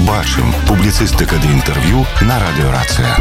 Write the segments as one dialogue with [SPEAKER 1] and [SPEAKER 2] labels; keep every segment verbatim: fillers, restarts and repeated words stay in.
[SPEAKER 1] Бачым. Публіцыстыка ды інтэрв'ю на радыёрацыя.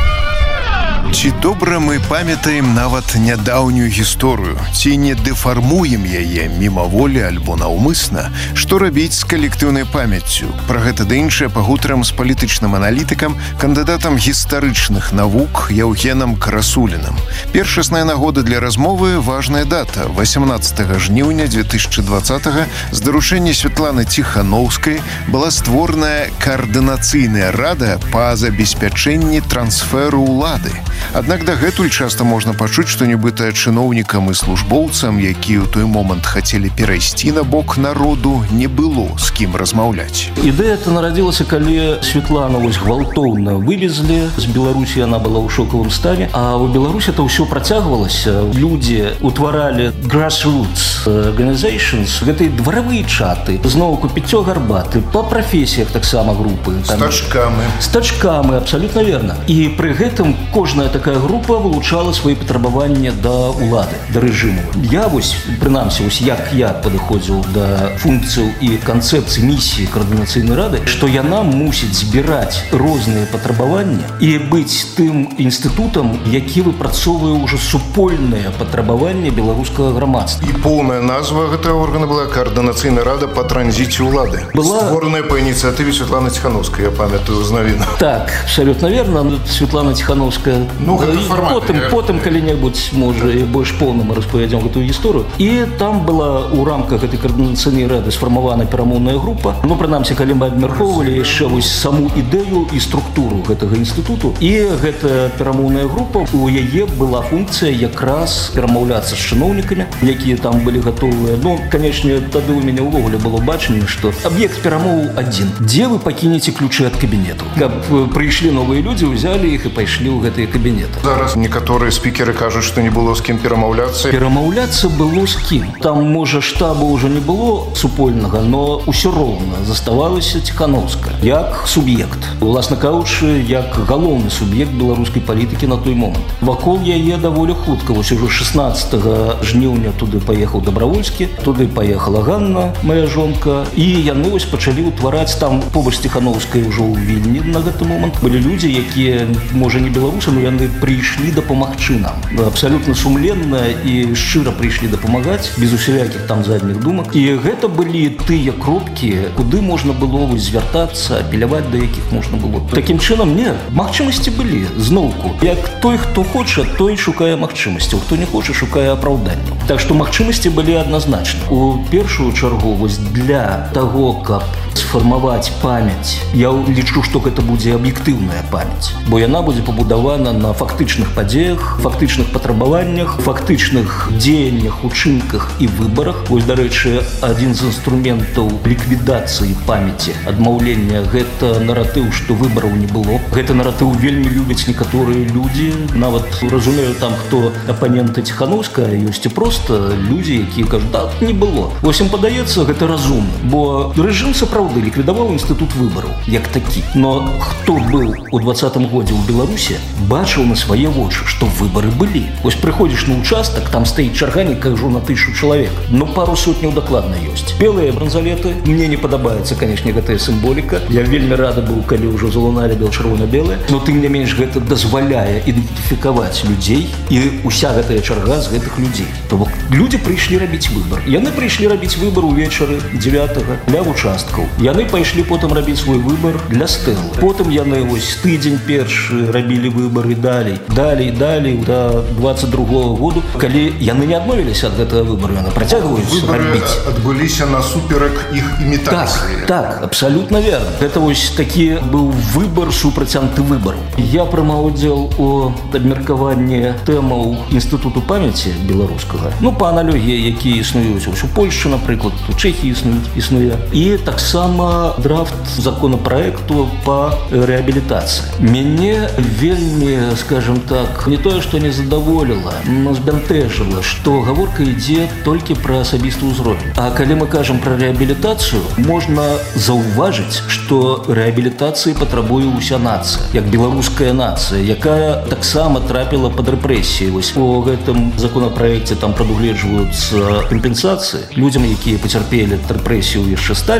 [SPEAKER 2] Ці добра мы памятаем нават нядаўнюю гісторыю, ці не дэфармуем яе мімаволі альбо наўмысна, што рабіць з калектыўнай памяццю? Пра гэта ды іншае пагутарым з палітычным аналітыкам, кандыдатам гістарычных навук Яўгенам Красуліным. Першасная нагода для размовы – важная дата. васемнаццатага жніўня дзве тысячы дваццатага з даручэння Святланы Ціханаўскай была створаная каардынацыйная рада па забеспячэнні трансферу ўлады. Аднак дагэтуль часта можна пачуць, што нібыта чыноўнікам і службоўцам, якія ў той момант хацелі перайсці на бок народу, не было з кім размаўляць.
[SPEAKER 3] Ідэя это нарадзілася, калі Святлану вось гвалтоўна вывезлі з Беларусі, яна была ў шокавым стане, а ў Беларусі это ўсё працягвалася. Людзі утваралі grassroots organizations, гэта дваравыя чаты, зноўку піццё гарбаты, па прафесіях таксама групы.
[SPEAKER 2] З тачкамі.
[SPEAKER 3] З тачкамі, абсалютна верна. І пры гэтым кожная такая група вылучала свае патрабаванні да ўлады, да рэжыму. Я вось, прынамсі, вось як я падыходзіў да функцыяў і канцэпцыі місіі каардынацыйнай рады, што яна мусіць збіраць розныя патрабаванні і быць тым інстытутам, які выпрацоўвае ўжо супольныя патрабаванні беларускага грамадства.
[SPEAKER 2] І поўная назва гэтага органа была каардынацыйная рада па транзіце ўлады.
[SPEAKER 3] Была
[SPEAKER 2] створаная па ініцыятыве Святланы Ціханаўскай, я памятаю з навін.
[SPEAKER 3] Так, абсалютна верна. Святлана Ціханаўская.
[SPEAKER 2] Ну,
[SPEAKER 3] потым, потым калі-небудзь, можа, і больш поўна мы распавядзём гэтую гісторыю. І там была ў рамках гэтай каардынацыйнай рады сфармавана перамоўная група. Ну, прынамсі, калі мы абмяркоўвалі яшчэ вось саму ідэю і структуру гэтага інстытуту. І гэта перамоўная група, у яе была функцыя якраз перамаўляцца з чыноўнікамі, якія там былі гатовыя. Ну, канечне, тады ў мяне ўвогуле было бачанне, што аб'ект перамоў адзін. Дзе вы пакінеце ключы ад кабінету? Каб прыйшлі новыя людзі, ўзялі іх і пайшлі ў гэтыя кабінеты.
[SPEAKER 2] Зараз некаторыя спікеры кажуць, што не было з кім перамаўляцца.
[SPEAKER 3] Перамаўляцца было з кім. Там, можа, штаба ўжо не было супольнага, но ўсё роўна заставалася Ціханаўская як суб'ект. Уласна кажучы, як галоўны суб'ект беларускай палітыкі на той момант. Вакол яе даволі хутка. Вось ужо шаснаццатага жніўня туды паехаў Дабравольскі, туды паехала Ганна, моя жонка, і яны вось пачалі ўтвараць там побач Ціханаўскай ужо ў Вільні на гэты момант. Былі людзі, якія, можа, не беларусы, но яны прыйшлі дапамагчы нам. Абсалютна сумленна і шчыра прыйшлі дапамагаць, без усялякіх там задніх думак. І гэта былі тыя кропкі, куды можна было звяртацца, апеляваць, да якіх можна было. Такім чынам, не, магчымасці былі, зноўку. Як той, хто хоча, той шукае магчымасцяў, хто не хоча, шукае апраўданняў. Так што магчымасці былі адназначна. У першую чаргу, вось для таго, каб сфармаваць памяць, я лічу, што гэта будзе аб'ектыўная памяць, бо яна будзе пабудавана на фактычных падзеях, фактычных патрабаваннях, фактычных дзеяннях, учынках і выбарах. Вось, дарэчы, адзін з інструментаў ліквідацыі памяці, адмаўлення, гэта наратыў, што выбараў не было. Гэта наратыў вельмі любяць некаторыя людзі. Нават разумею там, хто апаненты Ціханаўская, ёсць і проста людзі, якія кажуць, да, не было. Вось ім падаецца, гэта разумна, бо рэжым сапраўды ліквідаваў інстытут выбараў як такі. Но хто быў у двадцатым годзе ў Беларусі, бачыў на свае вочы, што выбары былі. Вось прыходзіш на участак, там стаіць чарга, не кажу, на тысячу чалавек. Ну, пару сотняў дакладна ёсць. Белыя бранзалеты, мне не падабаецца, канешне, гэтая сімволіка. Я вельмі рада быў, калі ўжо залуналі бел-чырвона-белыя, но тым не менш гэта дазваляе ідэнтыфікаваць людзей і уся гэтая чарга з гэтых людзей. То бок людзі прыйшлі рабіць выбар. Яны прыйшлі рабіць выбар увечары дзевятага для участкаў. Яны пайшлі потым рабіць свой выбар для стэлы. Потым яны вось тыдзень першы рабілі выбары далей, далей, далей да двадцать другого году, калі яны не адмовіліся ад гэтага выбару, яны працягваюць рабіць.
[SPEAKER 2] Адбыліся насуперак іх імітацыі.
[SPEAKER 3] Так, так, абсалютна верна. Гэта вось такі быў выбар супраць антывыбару. Я прымаў удзел у абмеркаванні тэмаў інстытуту памяці беларускага. Ну, па аналогіі, якія існуюць у Польшчы, напрыклад, у Чэхіі існуюць, існуе. І таксама драфт законапраекту па рэабілітацыі. Мяне вельмі, скажем так, не тое, што не задаволіла, но збянтэжыла, што гаворка ідзе толькі пра асабісты ўзровень. А калі мы кажам пра рэабілітацыю, можна заўважыць, што рэабілітацыі патрабуе ўся нацыя, як беларуская нацыя, якая таксама трапіла пад рэпрэсіі. Вось у гэтым законапраекце там прадугледжваюцца кампенсацыі людзям, якія пацярпелі рэпрэсію яшчэ сталінскіх часоў.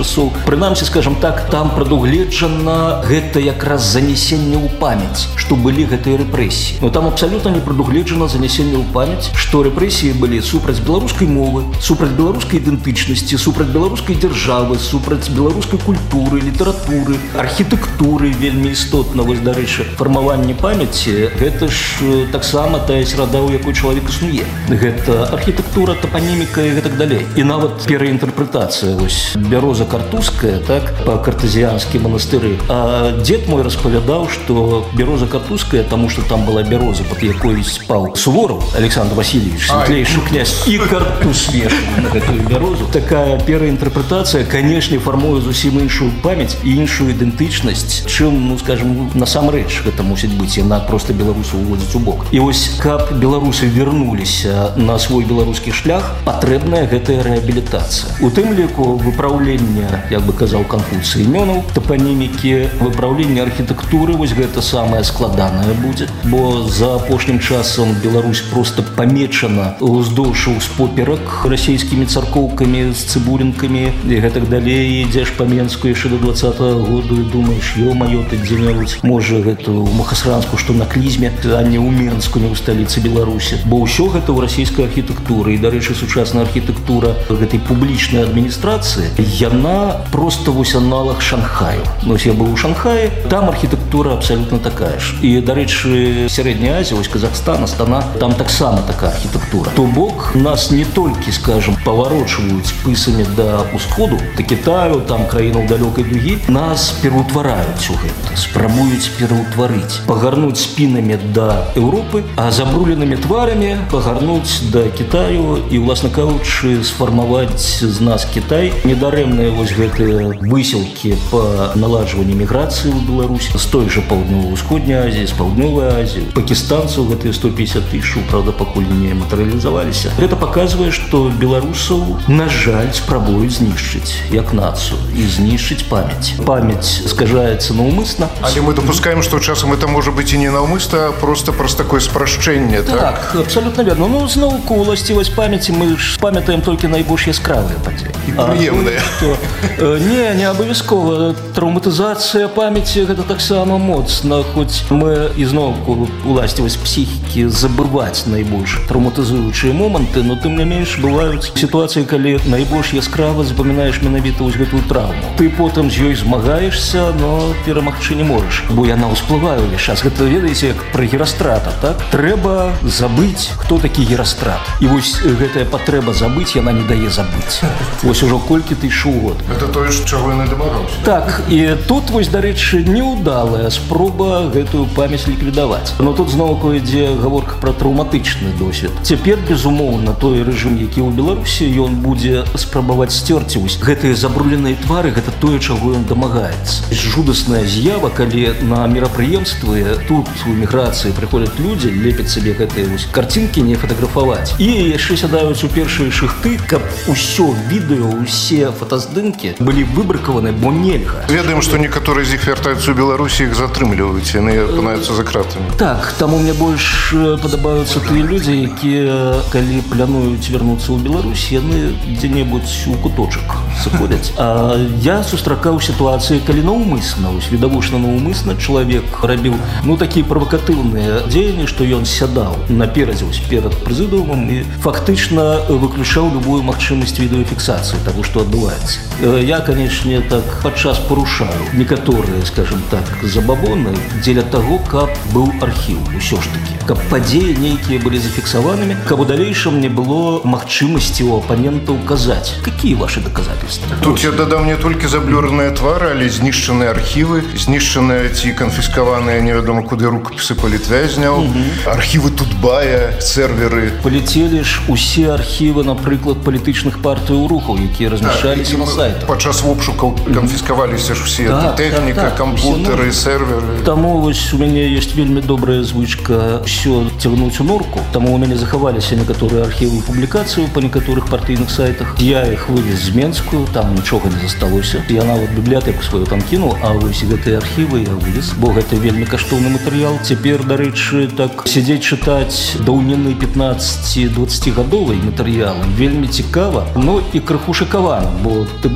[SPEAKER 3] часоў. Прынамсі, скажем так, там прадугледжана гэта якраз занясенне ў памяць, што былі гэтыя рэпрэсіі. Но там абсалютна не прадугледжана занясенне ў памяць, што рэпрэсіі былі супраць беларускай мовы, супраць беларускай ідэнтычнасці, супраць беларускай дзяржавы, супраць беларускай культуры, літаратуры, архітэктуры. Вельмі істотна, вось, дарэчы, фармаванне памяці — гэта ж таксама тая среда, у якой чалавек існуе. Гэта архітэктура, топаніміка і гэтак далей. І нават пераінтэрпрэтацыя, вось, бяроза картузская, так, па картезіянскі манастыры. А дзед мой распавядаў, што бяроза картузская, таму што там была бяроза, пад якой спаў Суворов Александр Васильевич, светлейшы князь, і картуз вешаны на гэтую бярозу. Такая пераінтэрпрэтацыя, канешне, фармуе зусім іншую памяць і іншую ідэнтычнасць, чым, ну, скажем, насамрэч гэта мусіць быць. Яна проста беларусаў уводзіць у бок. І вось, каб беларусы вярнуліся на свой беларускі шлях, патрэбная гэтая рэабілітацыя. У тым ліку выпраўлення, як бы казаў Канфуцый, імёнаў, топанімікі, выпраўлення архітэктуры, вось гэта самае складанае будзе, бо за апошнім часам Беларусь проста памечана ўздоўж узпоперак расійскімі царкоўкамі з цыбулінкамі і гэтак далей. Ідзеш па Менску яшчэ до двадцатага году і думаеш, ё-маё, ты дзе-небудзь, можа, гэта ў Махасранску, што на Клізме, а не ў Менску, не ў сталіцы Беларусі. Бо ўсё гэта ў расійскай архітэктуры. І, дарэчы, сучасная архітэктура гэтай публічнай адміністрацыі, яна проста вось аналаг Шанхаю. Вось я быў у Шанхаі, там архітэктура абсалютна такая ж. І, дарэчы, Сярэдняя Азія, вось Казахстан, Астана, там таксама такая архітэктура. То бок, нас не толькі, скажем, паварочваюць спысамі да ўсходу, да Кітаю, там краінаў далёкай дугі, нас пераўтвараюць у гэта, спрабуюць пераўтварыць, пагарнуць спінамі да Еўропы, а забруленымі тварамі пагарнуць да Кітаю і, уласна кажучы, сфармаваць з нас Кітай. Недарэмныя вось гэтыя высілкі па наладжванні міграцыі ў Беларусь з той жа паўднёва-ўсходняй Азіі, з паўднёвай Азіі. Пакістанцаў гэтыя сто пятьдесят тысяч, правда, пакуль не матэрыялізаваліся. Гэта паказвае, што беларусаў, на жаль, спрабуюць знішчыць як нацыю і знішчыць памяць. Памяць скажаецца наўмысна.
[SPEAKER 2] Але мы допускаем, што часам это можа быць і не наўмысна, а просто праз такое спрашчэнне, так?
[SPEAKER 3] Так, абсалютна верно. Ну, зноўку, уласцівасць памяці, мы ж памятаем толькі найбольш яскравыя падзеі.
[SPEAKER 2] І прыемныя.
[SPEAKER 3] Не, не абавязкова. Траўматызацыя памяці — гэта таксама моцна, хоць мы ізноўку уласцівасць псіхікі забываць найбольш траўматызуючыя моманты, но тым не менш бываюць сітуацыі, калі найбольш яскрава запамінаеш менавіта вось гэтую траўму. Ты потым з ёй змагаешься, но перамагчы не можаш, бо яна ўсплывае ўвесь час. Гэта, ведаеце, як пра Герастрата, так? Трэба забыць, хто такі Герастрат. І вось гэтая патрэба забыць, яна не дае забыць. Вось ужо колькі тысячу год.
[SPEAKER 2] Гэта тое, чаго ён і дамагаўся.
[SPEAKER 3] Так, і тут, вось, дарэчы, неўдалая спроба гэтую памяць ліквідаваць. Но тут зноўку ідзе гаворка пра траўматычны досвед. Цяпер, безумоўна, той рэжым, які ў Беларусі, ён будзе спрабаваць сцерці вось гэтыя забруленыя твары, гэта тое, чаго ён дамагаецца. Жудасная з'ява, калі на мерапрыемствы тут у эміграцыі прыходзяць людзі, лепяць сабе гэтыя вось карцінкі не фатаграфаваць. І яшчэ сядаюць у першыя шыхты, каб усё відэо, усе фотаздымкі былі выбракаваны, бо нельга.
[SPEAKER 2] Ведаем, што некаторыя з іх вяртаюцца ў Беларусі, іх затрымліваюць, яны апынаюцца за кратамі.
[SPEAKER 3] Так, таму мне больш падабаюцца тыя людзі, якія, калі плануюць вярнуцца ў Беларусь, яны дзе-небудзь у куточак сыходзяць. А я сустракаў сітуацыі, калі наўмысна, вось відавочна наўмысна чалавек рабіў, ну, такія правакатыўныя дзеянні, што ён сядаў наперадзе вось перад прэзідыумам і фактычна выключаў любую магчымасць відэафіксацыі таго, што адбываецца. Я, канечне, так падчас парушаю некаторыя, скажем так, забабоны дзеля таго, каб быў архіў усё ж такі, каб падзеі нейкія былі зафіксаванымі, каб у далейшым не было магчымасці у апанентаў казаць, какие ваши доказательства.
[SPEAKER 2] Тут я дадам не толькі заблюраныя твары, але знішчаныя архівы, знішчаныя ці канфіскаваныя невядома куды рукапісы палітвязняў, архівы Тутбая, серверы.
[SPEAKER 3] Палецелі ж усе архівы, напрыклад, палітычных партый рухаў, якія размяшчаліся на сайтах.
[SPEAKER 2] Падчас обшукаў канфіскаваліся ж усе тэхніка, кампутары, серверы.
[SPEAKER 3] Таму вось у мяне ёсць вельмі добрая звычка ўсё цягнуць у норку, таму у мяне захаваліся некаторыя архівы і публікацыі па некаторых партыйных сайтах. Я іх вывез з Менску, там нічога не засталося. Я нават бібліятэку сваю там кінуў, а вось гэтыя архівы я вывез, бо гэта вельмі каштоўны матэрыял. Цяпер, дарэчы, так сядзець чытаць даўніны пятнаццаці-дваццацігадовай матэрыялы вельмі цікава, но і крыху шакавана, бо ты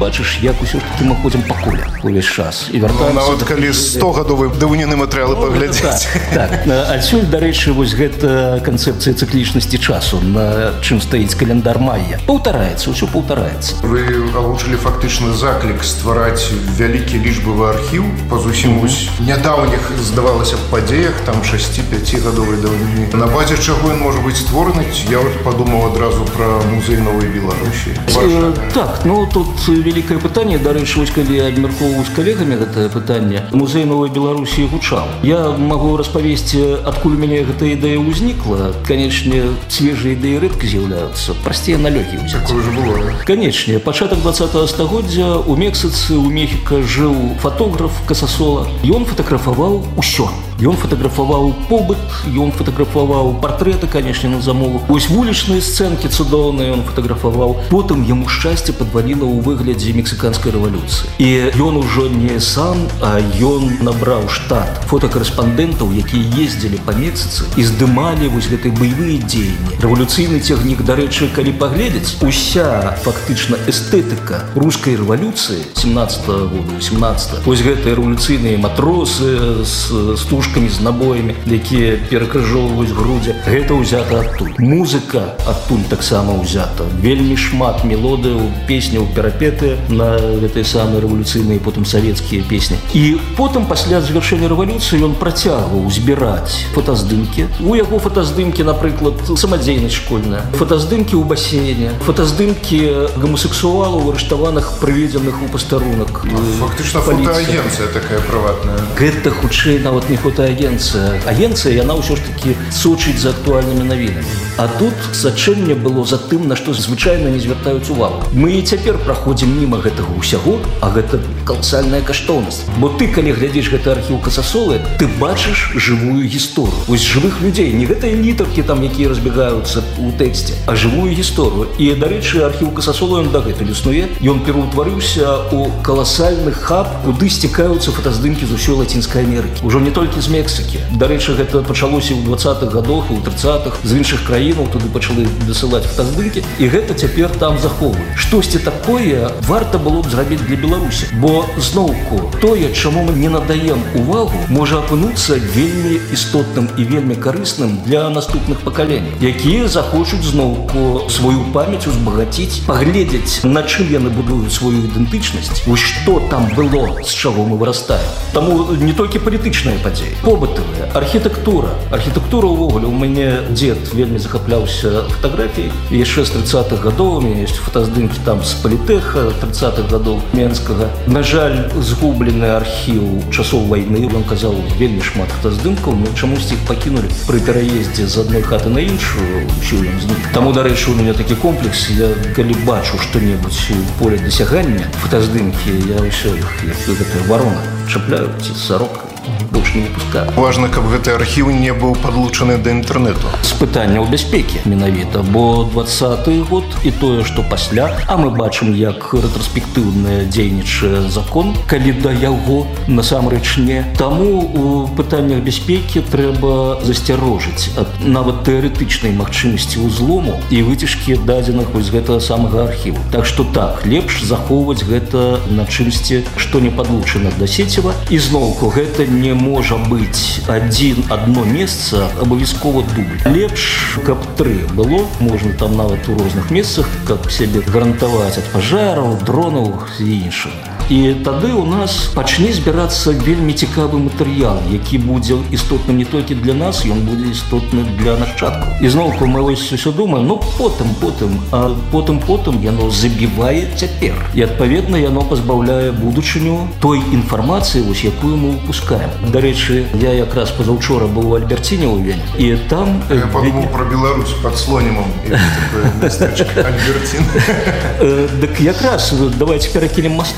[SPEAKER 3] бачыш, як усё ж таки мы ходзім па коле увесь час і вяртаемся.
[SPEAKER 2] Ну, нават калі стогадовыя даўніны матэрыялы ну, паглядзець.
[SPEAKER 3] Так, так. Адсюль, дарэчы, вось гэта канцэпцыя цыклічнасці часу, на чым стаіць календар майя. Паўтараецца, ўсё паўтараецца.
[SPEAKER 2] Вы агучылі фактычны заклік ствараць вялікі лічбавы архіў па зусім mm-hmm. нядаўніх, здавалася б, падзеях, там шасці-пяцігадовай даўніны. На базе чаго ён можа быць створаны? Я вот падумаў адразу пра музей Новай Беларусі.
[SPEAKER 3] Э, так, ну тут вялікае пытанне, дарэчы, вось калі я абмяркоўваў з калегамі гэтае пытанне, музей Новай Беларусі гучаў. Я магу распавесці, адкуль у мяне гэта ідэя ўзнікла. Канечне, свежыя ідэі рэдка з'яўляюцца, прасцей аналогіі ўзяць.
[SPEAKER 2] Такое ж было.
[SPEAKER 3] Канечне, пачатак двадцатага стагоддзя у Мексіцы, у Мехіка жыў фотограф Касасола. Ён фатаграфаваў усё. Ён фатаграфаваў побыт, ён фатаграфаваў партрэты, канечне, на замову. Вось вулічныя сцэнкі цудоўныя ён фатаграфаваў. Потым яму шчасце падваліла ў выглядзе мексіканскай рэвалюцыі. І ён ужо не сам, а ён набраў штат фотакарэспандэнтаў, якія ездзілі па Мексіцы і здымалі вось гэтыя баявыя дзеянні. Рэвалюцыйны цягнік, дарэчы, калі паглядзець, уся фактычна эстэтыка рускай рэвалюцыі семнадцатага года, восемнадцатага. Вось гэтыя рэвалюцыйныя матросы з стужкамі, з набоямі, якія перакрыжоўваюць грудзі. Гэта ўзята адтуль. Музыка адтуль таксама ўзята. Вельмі шмат мелодыяў, песняў, перапеты на гэтыя самыя рэвалюцыйныя, потым савецкія песні. І потым, пасля завяршэння рэвалюцыі, ён працягваў збіраць фотаздымкі. У яго фотаздымкі, напрыклад, самадзейнасць школьная, фотаздымкі ў басейне, фотаздымкі гомасексуалаў, арыштаваных, прыведзеных у пастарунак.
[SPEAKER 2] Фактычна фотоагенцыя такая прыватная.
[SPEAKER 3] Гэта хутчэй нават не фотоагенцыя. Агенцыя, яна ўсё ж такі сочыць за актуальнымі навінамі. А тут сачэнне было за тым, на што звычайна не звяртаюць увагу. Мы і цяпер праходзім міма гэтага ўсяго, а гэта каласальная каштоўнасць. Бо ты, калі глядзіш гэты архіў Касасолы, ты бачыш жывую гісторыю. Вось жывых людзей, не гэтыя літаркі там, якія разбегаюцца ў тэксце, а жывую гісторыю. І, дарэчы, архіў Касасолы, ён дагэтуль існуе. Ён пераўтварыўся ў каласальны хаб, куды сцікаюцца фотаздымкі з усёй Лацінскай Амерыкі. Ужо не толькі з Мексікі. Дарэчы, гэта пачалося ў дваццатых гадах, у трыццатых, з іншых краінаў туды пачалі дасылаць фотаздымкі, і гэта цяпер там захоўваюць. Штосьці такое варта было б зрабіць для Беларусі, бо зноўку тое, чаму мы не надаем увагу, можа апынуцца вельмі істотным і вельмі карысным для наступных пакаленняў, якія захочуць зноўку сваю памяць узбагаціць, паглядзець, на чым яны будуюць сваю ідэнтычнасць, вось што там было, з чаго мы вырастаем. Таму не толькі палітычныя падзеі, побытавыя, архітэктура. Архітэктура ўвогуле, у мяне дзед вельмі захапляўся фатаграфіяй. Яшчэ з трыццатых гадоў у мяне ёсць фотаздымкі там з палітэха трыццатых гадоў Менскага. На жаль, згублены архіў часоў вайны. Ён казаў, вельмі шмат фотаздымкаў, но чамусьці іх пакінулі пры пераездзе з адной хаты на іншую, усё ён знік. Таму, дарэчы, у мяне такі комплекс. Я калі бачу што-небудзь у поле дасягання фотаздымкі, я ўсё іх, як гэтая варона, чапляю ці сарокай. Больш не выпускаю.
[SPEAKER 2] Важна, каб гэты архіў не быў падлучаны да інтэрнэту.
[SPEAKER 3] З пытанняў бяспекі менавіта, бо двадцаты год і тое, што пасля, а мы бачым, як рэтраспектыўна дзейнічае закон, калі да яго насамрэч не. Таму у пытаннях бяспекі трэба засцярожыць ад нават тэарэтычнай магчымасці ўзлому і выцяжкі дадзеных вось гэтага самага архіву. Так што так, лепш захоўваць гэта на чымсьці, што не падлучана да сеціва, і зноўку гэта не можа быць адзін адно месца, абавязкова дубль. Лепш, каб тры было, можна там нават у розных месцах, каб сябе гарантаваць ад пажараў, дронаў і іншых. І тады у нас пачне збірацца вельмі цікавы матэрыял, які будзе істотным не толькі для нас, ён будзе істотны для нашчадкаў. І зноўку мы вось усё думаем, ну потым, потым, а потым-потым яно забівае цяпер. І адпаведна яно пазбаўляе будучыню той інфармацыі, вось якую мы выпускаем. Дарэчы, я якраз пазаўчора быў у Альберціне ў Вене, і там...
[SPEAKER 2] Я падумаў пра Беларусь пад Слонімам, і такое мястэчка Альберцін.
[SPEAKER 3] Дык якраз, давайте перакінем масток.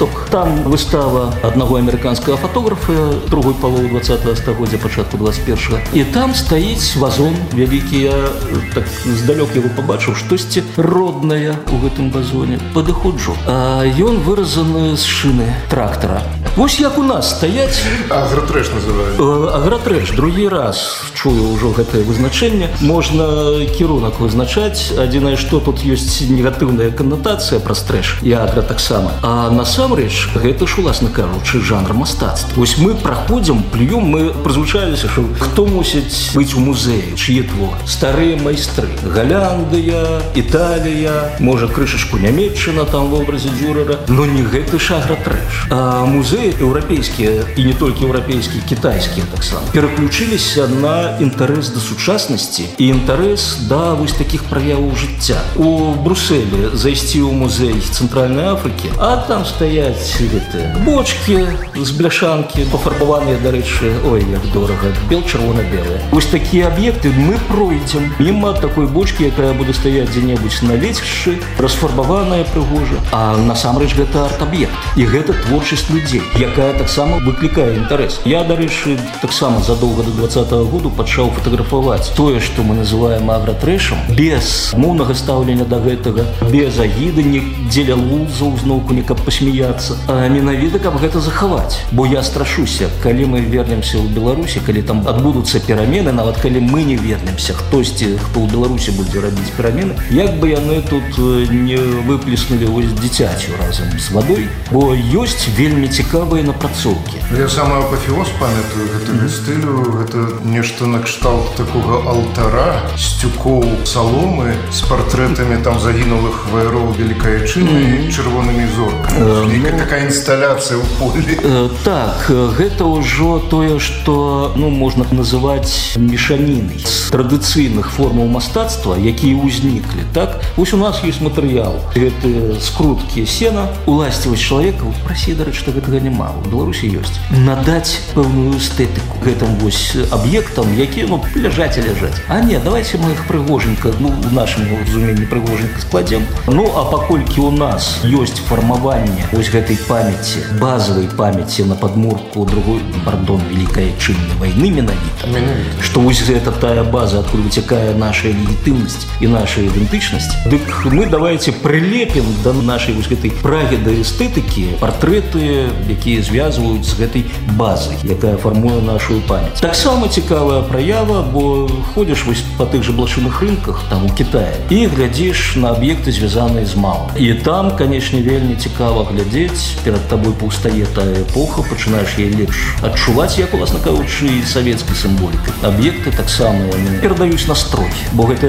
[SPEAKER 3] там выстава аднаго амерыканскага фотографа другой паловы двадцатага стагоддзя, пачатку двадцать першага. І там стаіць вазон вялікі. Я так здалёк яго пабачыў, штосьці роднае ў гэтым вазоне. Падыходжу, а ён выразаны з шыны трактара. Вось як у нас стаяць.
[SPEAKER 2] Агратрэш называют.
[SPEAKER 3] Агратрэш. Другі раз чую ўжо гэтае вызначэнне. Можна кірунак вызначаць. Адзінае, што тут ёсць негатыўная каннотацыя праз трэш і агра таксама. А насамрэч гэта ж, уласна кажучы, жанр мастацтва. Вось мы праходзім, плюем, мы прызвычаліся, што хто мусіць быць у музеі, чые творы. Старыя майстры. Галяндыя, Італія, можа, крышачку Нямецчына там в образе Дюрера, но не гэты ж агратрэш. А музеі еўрапейскія, і не толькі еўрапейскія, кітайскія таксама, пераключыліся на інтарэс да сучаснасці і інтарэс да вось такіх праяваў жыцця. У Брусэлі зайсці ў музей Цэнтральнай Афрыкі, а там стаяць гэтыя бочкі з бляшанкі, пафарбаваныя, дарэчы, ой, як дорага, бел-чырвона-белыя. Вось такія аб'екты мы пройдзем міма такой бочкі, якая будзе стаяць дзе-небудзь на лецішчы, расфарбаваная прыгожа. А насамрэч гэта арт-аб'ект. І гэта творчасць людзей, якая таксама выклікае інтарэс. Я, дарэчы, таксама задоўга да двадцатага году пачаў фатаграфаваць тое, што мы называем агратрэшам, без моўнага стаўлення да гэтага, без агіды, не дзеля лузаў зноўку, не каб пасмяяцца, а менавіта каб гэта захаваць. Бо я страшуся, калі мы вернемся ў Беларусі, калі там адбудуцца перамены, нават калі мы не вернемся, хтосьці, хто ў Беларусі будзе рабіць перамены, як бы яны тут не выплеснулі вось дзіцяцю разам з вадой, бо ёсць вельмі цікавыя напрацоўкі.
[SPEAKER 2] Я самы апафеоз памятаю гэтага стылю, гэта нешта накшталт такога алтара, сцюкоў саломы з партрэтамі там загінулых ваяроў Вялікай Айчыны і чырвонымі зоркамі. Нейкая такая інсталяцыя ў полі.
[SPEAKER 3] Так, гэта ўжо тое, што, ну, можна называць мешанінай з традыцыйных формаў мастацтва, якія ўзніклі, так? Вось у нас ёсць матэрыял, гэтыя скруткі сена, уласцівасць чалавека, прасе, дарэчы, гэтага няма, у Беларусі ёсць. Надаць пэўную эстэтыку гэтым вось аб'ектам, якія, ну, ляжаць і ляжаць. А не, давайте мы іх прыгоженька, ну, в нашым разуменні прыгоженька складзем. Ну, а паколькі у нас ёсць фармаванне вось гэтай памяці, базавай памяці на падмурку другой, пардон, Вялікай Айчыннай вайны менавіта, што вось гэта тая база, адкуль выцякае наша легітымнасць і наша ідэнтычнасць, дык мы давайте прылепім да нашай вось гэтай прагі да эстэтыкі партрэты, якія звязваюць з гэтай базай, якая фармуе нашу памяць. Таксама цікавая праява, бо ходзіш вось па тых жа блашыных рынках там у Кітаі і глядзіш на аб'екты, звязаныя з малым. І там, канешне, вельмі цікава глядзець, перад табой паўстае тая эпоха, пачынаеш яе лепш адчуваць, як, уласна кажучы, і савецкай сімволікай. Аб'екты таксама перадаюць настрой, бо гэта